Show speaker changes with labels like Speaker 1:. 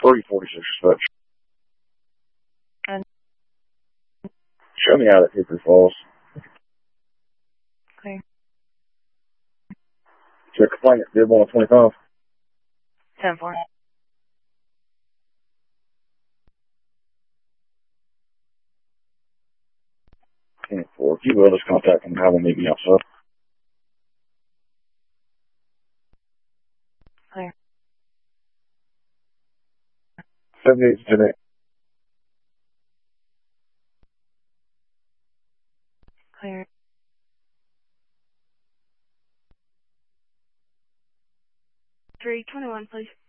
Speaker 1: 346 dispatch.
Speaker 2: And
Speaker 1: Show me how that Hickory falls.
Speaker 2: clear.
Speaker 1: Check complaint, bid 125.
Speaker 2: 10-4.
Speaker 1: If you will, just contact them and have them meet me outside.
Speaker 2: Clear.
Speaker 1: 78 today.
Speaker 2: Clear. 321, please.